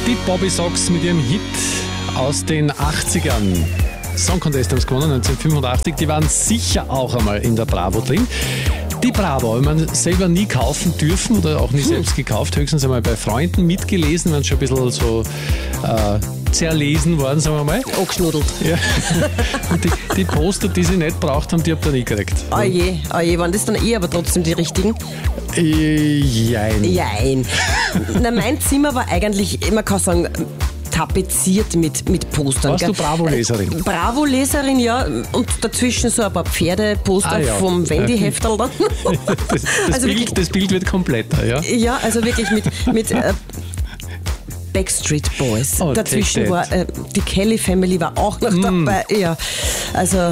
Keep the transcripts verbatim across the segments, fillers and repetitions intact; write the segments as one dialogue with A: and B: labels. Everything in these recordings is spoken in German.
A: Die Bobby Sox mit ihrem Hit aus den achtzigern. Song Contest haben sie gewonnen, neunzehnhundertfünfundachtzig. Die waren sicher auch einmal in der Bravo drin. Die Bravo, wenn man selber nie kaufen dürfen oder auch nie selbst gekauft, höchstens einmal bei Freunden mitgelesen, wenn schon ein bisschen so äh, zerlesen worden, sagen wir mal.
B: Angeschnuddelt.
A: Ja. Und die, die Poster, die sie nicht braucht haben, die habt ihr nie gekriegt.
B: Oh je, oh je, waren das dann eh aber trotzdem die richtigen?
A: Äh, jein.
B: Jein. Na, mein Zimmer war eigentlich, man kann sagen, tapeziert mit, mit Postern.
A: Warst du Bravo-Leserin?
B: Bravo-Leserin, ja. Und dazwischen so ein paar Pferdeposter
A: Ah, ja.
B: vom Wendy-Hefterl dann.
A: Das, das,
B: Also
A: Bild,
B: wirklich-
A: das Bild wird kompletter, ja?
B: Ja, also wirklich mit, mit äh, Backstreet Boys.
A: Oh,
B: Dazwischen
A: take
B: war
A: that.
B: äh, die Kelly Family war auch noch dabei. Ja, also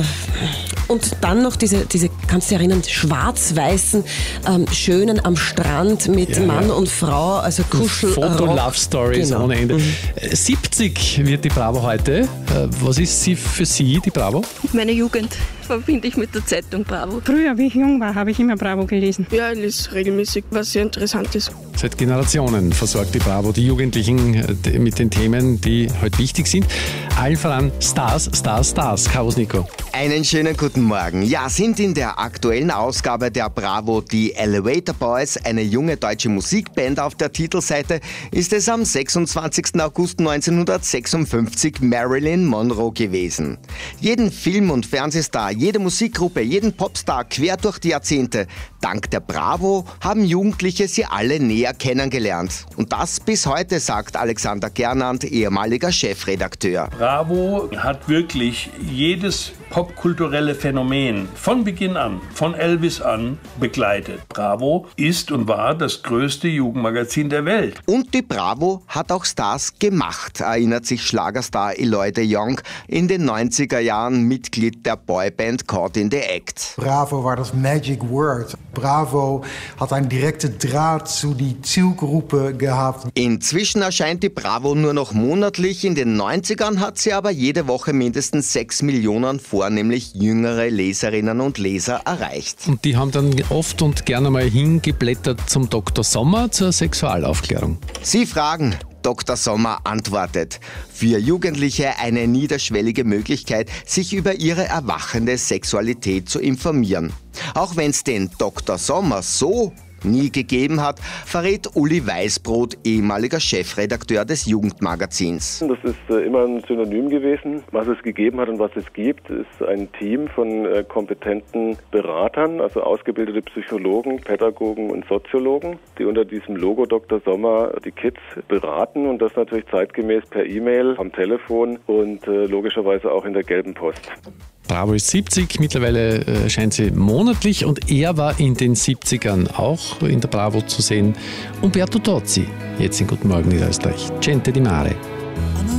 B: und dann noch diese, diese, kannst du dich erinnern, schwarz-weißen ähm, Schönen am Strand mit
A: Ja,
B: Mann
A: ja.
B: und Frau, also Kuschel.
A: Foto-Love-Stories
B: Genau.
A: ohne Ende. Äh, siebzig wird die Bravo heute. Äh, Was ist sie für Sie, die Bravo?
C: Meine Jugend verbinde ich mit der Zeitung Bravo.
D: Früher, wie ich jung war, habe ich immer Bravo gelesen.
C: Ja, ich lese regelmäßig, was sehr interessant ist.
A: Seit Generationen versorgt die Bravo die Jugendlichen äh, die- mit den Themen, die heute wichtig sind. Allen voran Stars, Stars, Stars. Chaos Nico.
E: Einen schönen guten Morgen. Ja, sind in der aktuellen Ausgabe der Bravo die Elevator Boys, eine junge deutsche Musikband auf der Titelseite, ist es am sechsundzwanzigsten August neunzehnhundertsechsundfünfzig Marilyn Monroe gewesen. Jeden Film- und Fernsehstar, jede Musikgruppe, jeden Popstar quer durch die Jahrzehnte, dank der Bravo haben Jugendliche sie alle näher kennengelernt. Und das bis heute, sagt Alexander Gernand, ehemaliger Chefredakteur.
F: Bravo hat wirklich jedes popkulturelle Phänomen von Beginn an, von Elvis an, begleitet. Bravo ist und war das größte Jugendmagazin der Welt.
E: Und die Bravo hat auch Stars gemacht, erinnert sich Schlagerstar Eloy de Jong, in den neunziger Jahren Mitglied der Boyband Caught in the Act.
G: Bravo war das Magic Word. Bravo hat einen direkten Draht zu die Zielgruppe gehabt.
E: Inzwischen erscheint die Bravo nur noch monatlich, in den neunzigern hat sie aber jede Woche mindestens sechs Millionen vornehmlich jüngere Leserinnen und Leser erreicht.
A: Und die haben dann oft und gerne mal hingeblättert zum Doktor Sommer zur Sexualaufklärung.
E: Sie fragen, Doktor Sommer antwortet. Für Jugendliche eine niederschwellige Möglichkeit, sich über ihre erwachende Sexualität zu informieren. Auch wenn es den Doktor Sommer so nie gegeben hat, verrät Uli Weißbrot, ehemaliger Chefredakteur des Jugendmagazins.
H: Das ist äh, immer ein Synonym gewesen. Was es gegeben hat und was es gibt, ist ein Team von äh, kompetenten Beratern, also ausgebildete Psychologen, Pädagogen und Soziologen, die unter diesem Logo Doktor Sommer die Kids beraten und das natürlich zeitgemäß per E-Mail, am Telefon und äh, logischerweise auch in der gelben Post.
A: Bravo ist siebzig, mittlerweile äh, erscheint sie monatlich und er war in den siebzigern auch in der Bravo zu sehen. Umberto Tozzi, jetzt in Guten Morgen Niederösterreich. Gente di Mare.